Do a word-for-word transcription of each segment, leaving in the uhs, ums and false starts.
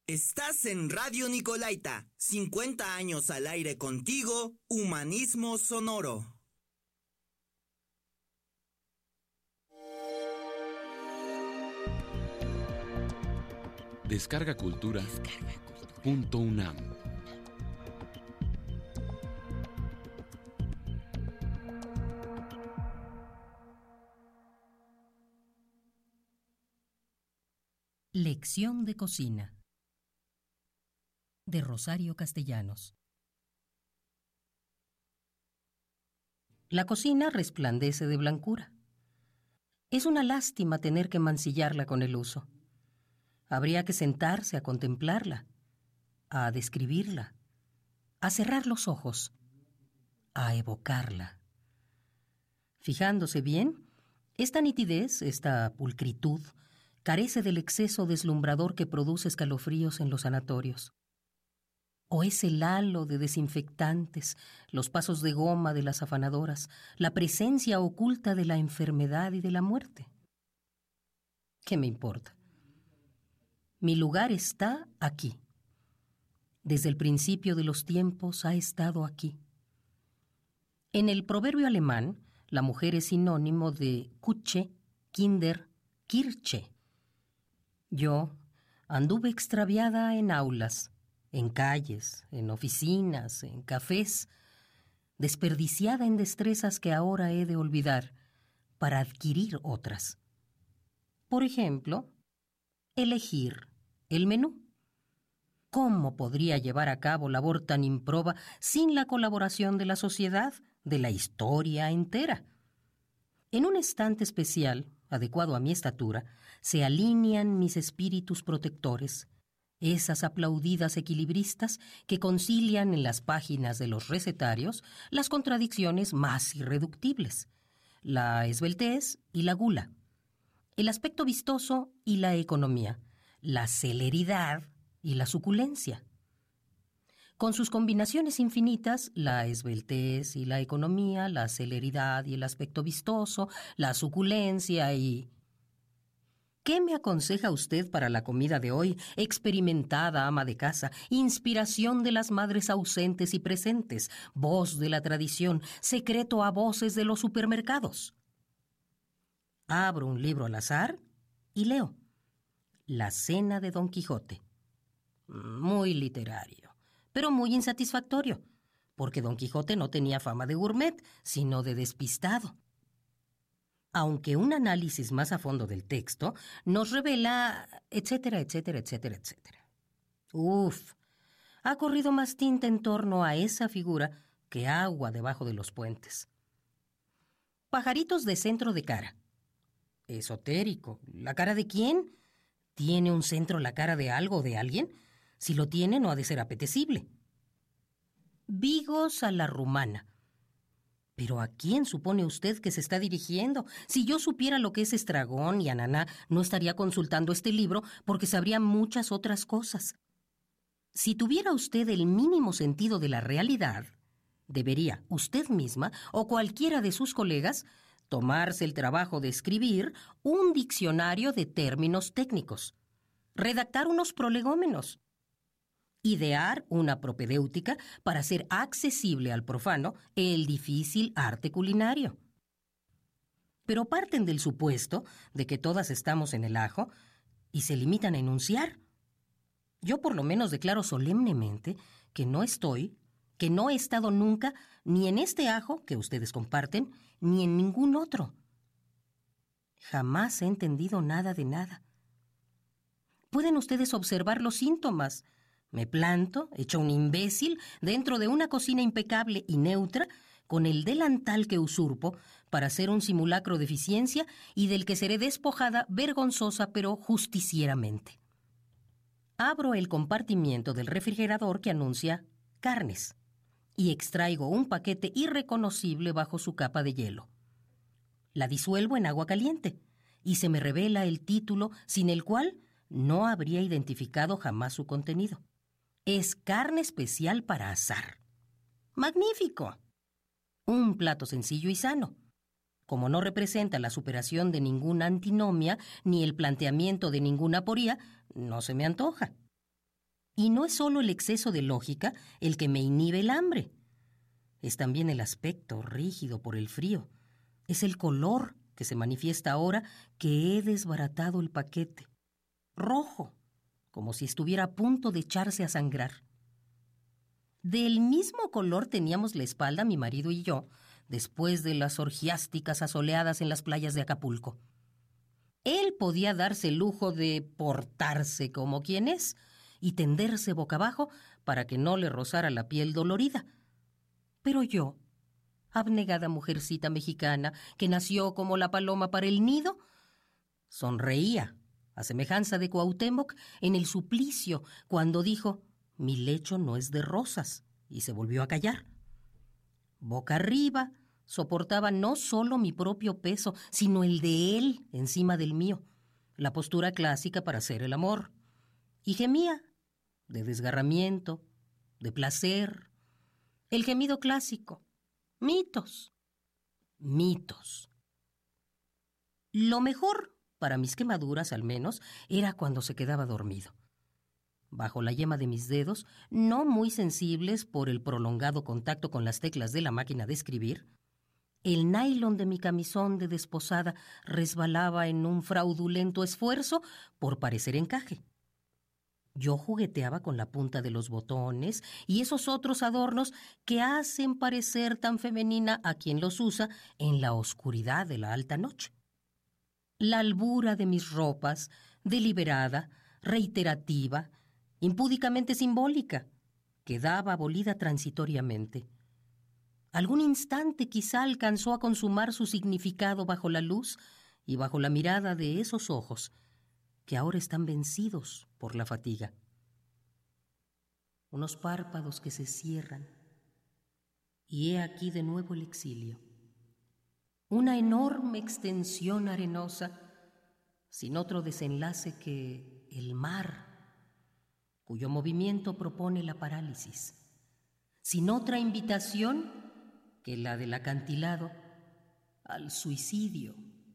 Estás en Radio Nicolaita, cincuenta años al aire contigo, humanismo sonoro. Descarga Cultura. Punto UNAM. Lección de cocina de Rosario Castellanos. La cocina resplandece de blancura. Es una lástima tener que mancillarla con el uso. Habría que sentarse a contemplarla, a describirla, a cerrar los ojos, a evocarla. Fijándose bien, esta nitidez, esta pulcritud, carece del exceso deslumbrador que produce escalofríos en los sanatorios. O es el halo de desinfectantes, los pasos de goma de las afanadoras, la presencia oculta de la enfermedad y de la muerte. ¿Qué me importa? Mi lugar está aquí. Desde el principio de los tiempos ha estado aquí. En el proverbio alemán, la mujer es sinónimo de Küche, Kinder, Kirche. Yo anduve extraviada en aulas, en calles, en oficinas, en cafés, desperdiciada en destrezas que ahora he de olvidar para adquirir otras. Por ejemplo, elegir el menú. ¿Cómo podría llevar a cabo labor tan improba sin la colaboración de la sociedad, de la historia entera? En un estante especial, adecuado a mi estatura, se alinean mis espíritus protectores, esas aplaudidas equilibristas que concilian en las páginas de los recetarios las contradicciones más irreductibles, la esbeltez y la gula, el aspecto vistoso y la economía, la celeridad y la suculencia. Con sus combinaciones infinitas, la esbeltez y la economía, la celeridad y el aspecto vistoso, la suculencia y... ¿Qué me aconseja usted para la comida de hoy, experimentada ama de casa, inspiración de las madres ausentes y presentes, voz de la tradición, secreto a voces de los supermercados? Abro un libro al azar y leo La cena de Don Quijote. Muy literario, pero muy insatisfactorio, porque Don Quijote no tenía fama de gourmet, sino de despistado. Aunque un análisis más a fondo del texto nos revela, etcétera, etcétera, etcétera, etcétera. Uf, ha corrido más tinta en torno a esa figura que agua debajo de los puentes. Pajaritos de centro de cara. Esotérico. ¿La cara de quién? ¿Tiene un centro la cara de algo o de alguien? Si lo tiene, no ha de ser apetecible. Vigos a la rumana. ¿Pero a quién supone usted que se está dirigiendo? Si yo supiera lo que es estragón y ananá, no estaría consultando este libro porque sabría muchas otras cosas. Si tuviera usted el mínimo sentido de la realidad, debería usted misma o cualquiera de sus colegas tomarse el trabajo de escribir un diccionario de términos técnicos, redactar unos prolegómenos, idear una propedéutica para hacer accesible al profano el difícil arte culinario. Pero parten del supuesto de que todas estamos en el ajo y se limitan a enunciar. Yo por lo menos declaro solemnemente que no estoy, que no he estado nunca ni en este ajo que ustedes comparten, ni en ningún otro. Jamás he entendido nada de nada. Pueden ustedes observar los síntomas. Me planto, hecho un imbécil, dentro de una cocina impecable y neutra, con el delantal que usurpo para hacer un simulacro de eficiencia y del que seré despojada vergonzosa pero justicieramente. Abro el compartimiento del refrigerador que anuncia carnes y extraigo un paquete irreconocible bajo su capa de hielo. La disuelvo en agua caliente y se me revela el título sin el cual no habría identificado jamás su contenido. Es carne especial para asar. ¡Magnífico! Un plato sencillo y sano. Como no representa la superación de ninguna antinomia ni el planteamiento de ninguna aporía, no se me antoja. Y no es solo el exceso de lógica el que me inhibe el hambre. Es también el aspecto rígido por el frío. Es el color que se manifiesta ahora que he desbaratado el paquete. Rojo, como si estuviera a punto de echarse a sangrar. Del mismo color teníamos la espalda mi marido y yo, después de las orgiásticas asoleadas en las playas de Acapulco. Él podía darse el lujo de portarse como quien es y tenderse boca abajo para que no le rozara la piel dolorida. Pero yo, abnegada mujercita mexicana que nació como la paloma para el nido, sonreía, a semejanza de Cuauhtémoc, en el suplicio cuando dijo: «Mi lecho no es de rosas», y se volvió a callar. Boca arriba, soportaba no solo mi propio peso, sino el de él encima del mío, la postura clásica para hacer el amor. Y gemía, de desgarramiento, de placer, el gemido clásico. Mitos, mitos. Lo mejor, para mis quemaduras al menos, era cuando se quedaba dormido. Bajo la yema de mis dedos, no muy sensibles por el prolongado contacto con las teclas de la máquina de escribir, el nylon de mi camisón de desposada resbalaba en un fraudulento esfuerzo por parecer encaje. Yo jugueteaba con la punta de los botones y esos otros adornos que hacen parecer tan femenina a quien los usa en la oscuridad de la alta noche. La albura de mis ropas, deliberada, reiterativa, impúdicamente simbólica, quedaba abolida transitoriamente. Algún instante quizá alcanzó a consumar su significado bajo la luz y bajo la mirada de esos ojos, que ahora están vencidos por la fatiga. Unos párpados que se cierran, y he aquí de nuevo el exilio. Una enorme extensión arenosa, sin otro desenlace que el mar, cuyo movimiento propone la parálisis, sin otra invitación que la del acantilado al suicidio.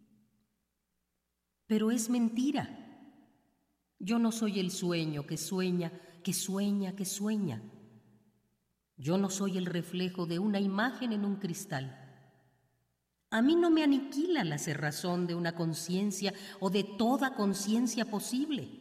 Pero es mentira. Yo no soy el sueño que sueña, que sueña, que sueña. Yo no soy el reflejo de una imagen en un cristal. A mí no me aniquila la cerrazón de una conciencia o de toda conciencia posible.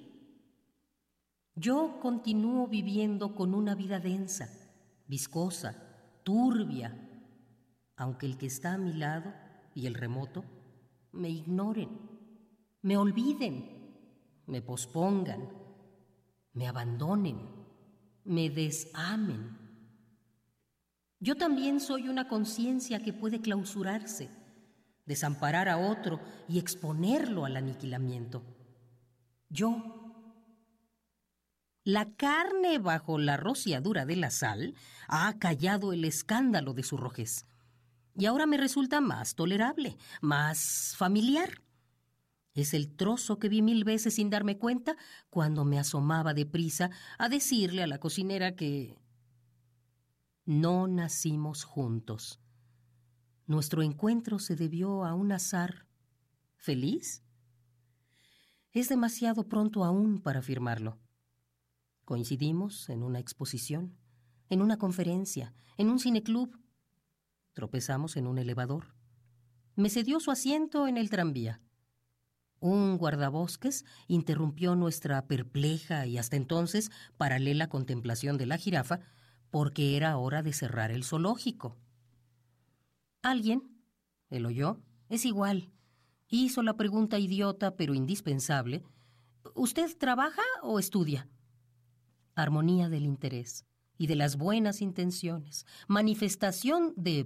Yo continúo viviendo con una vida densa, viscosa, turbia, aunque el que está a mi lado y el remoto me ignoren, me olviden, me pospongan, me abandonen, me desamen. Yo también soy una conciencia que puede clausurarse, desamparar a otro y exponerlo al aniquilamiento. Yo, la carne bajo la rociadura de la sal, ha callado el escándalo de su rojez, y ahora me resulta más tolerable, más familiar. Es el trozo que vi mil veces sin darme cuenta cuando me asomaba deprisa a decirle a la cocinera que no nacimos juntos. Nuestro encuentro se debió a un azar. ¿Feliz? Es demasiado pronto aún para afirmarlo. Coincidimos en una exposición, en una conferencia, en un cineclub. Tropezamos en un elevador. Me cedió su asiento en el tranvía. Un guardabosques interrumpió nuestra perpleja y hasta entonces paralela contemplación de la jirafa porque era hora de cerrar el zoológico. Alguien, él o yo, es igual, hizo la pregunta idiota pero indispensable: ¿usted trabaja o estudia? Armonía del interés y de las buenas intenciones, manifestación de